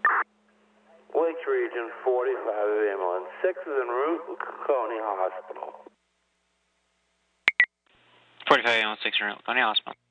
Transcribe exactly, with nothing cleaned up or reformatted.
Lakes Region, forty-five ambulance. six is en route to Coney Hospital. forty-five ambulance, six en route, Coney Hospital.